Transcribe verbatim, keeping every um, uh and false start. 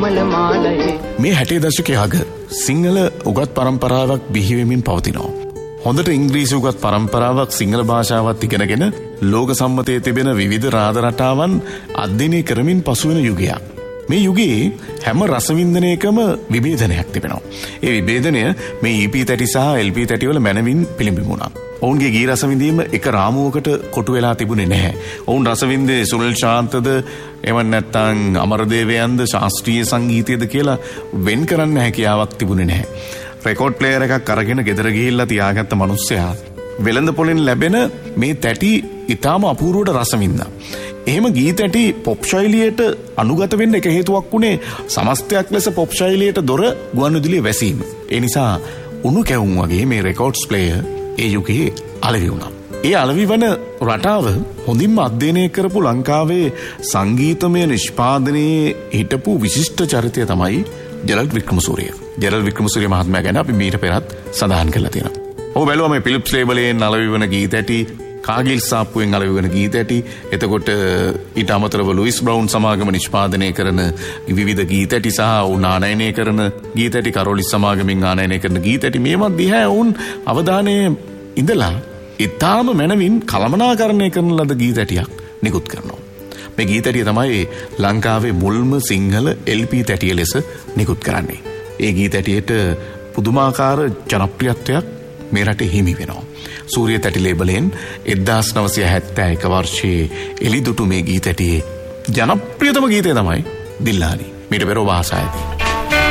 කමල මාලයේ. මේ හැටේ දශකයේ අග සිංහල උගත් පරම්පරාවක් බිහි වෙමින් පවතිනවා. හොඳට ඉංග්‍රීසි උගත් පරම්පරාවක් සිංහල භාෂාවත් ඉගෙනගෙන ලෝක සම්මතයේ තිබෙන විවිධ රාද රටාවන් අධ්‍යයනය කරමින් පසුවෙන යුගයක්. මේ යුගයේ හැම රසවින්දනයකම විභේදනයක් තිබෙනවා. ඒ විභේදනය මේ ඊ පී තැටි සහ එල් පී තැටි වල මැනවින් පිළිඹුණා. ඔවුන්ගේ ගී රසවිඳීම එක රාමුවකට කොටු වෙලා තිබුණේ නැහැ. ඔවුන් රසවින්දේ සුනිල් ශාන්තද එවන් නැත්නම් අමරදේවයන්ද ශාස්ත්‍රීය සංගීතයද කියලා වෙන් කරන්න හැකියාවක් තිබුණේ නැහැ. රෙකෝඩ් ප්ලේයර් එකක් අරගෙන ගෙදර ගිහිල්ලා තියාගත්ත මිනිස්සයා වෙළඳ පොලෙන් ලැබෙන මේ තැටි ඊටාම අපූර්වට රස වින්දා. එහෙම ගී තැටි පොප් ශෛලියට අනුගත වෙන්න එක හේතුවක් උනේ සමස්තයක් ලෙස පොප් ශෛලියට දොර ගුවන්විදුලියේ වැසීම. ඒ නිසා උණු කැවුම් වගේ මේ රෙකෝඩ්ස් ප්ලේයර් ඒ යුගයේ අලෙවි වුණා. ඒ අලෙවි වන රටාව හොඳින්ම අධ්‍යයනය කරපු ලංකාවේ සංගීතමය නිෂ්පාදනයේ හිටපු විශිෂ්ට චරිතය තමයි ජෙරල්ඩ් වික්‍රමසූරිය. ජෙරල්ඩ් වික්‍රමසූරිය මහත්මයා ගැන අපි මීට පෙරත් සඳහන් කරලා තියෙනවා. ඔබ බැලුවා මේ ෆිලිප්ස් ලේබලයෙන් අලෙවි වන ගීත ඇටි, කාගිල් සාප්පුවෙන් අලෙවි වන ගීත ඇටි, එතකොට ඊට අමතරව ලුයිස් බ්‍රවුන් සමාගම නිෂ්පාදනය කරන විවිධ ගීත ඇටි සහ උන් ආනයනය කරන ගීත ඇටි, කරෝලිස් සමාගමෙන් ආනයනය කරන ගීත ඇටි, මේවා දිහා උන් අවධානයේ ඉඳලා ඊටාම මනවින් කළමනාකරණය කරන ලද ගීත ඇටියක් නිකුත් කරනවා. මේ ගීත ඇටිය තමයි ලංකාවේ මුල්ම සිංහල එල් පී තැටිය ලෙස නිකුත් කරන්නේ. ඒ ගීත ඇටියට පුදුමාකාර ජනප්‍රියත්වයක් මේ රටේ හිමි වෙනවා. සූරිය තැටි ලේබලෙන් එක්දාස් නවසිය හැත්තෑ එක වර්ෂයේ එළිදුටු මේ ගීත ඇටියේ ජනප්‍රියතම ගීතය තමයි දිල්ලානි. මීට පෙර වාසායති.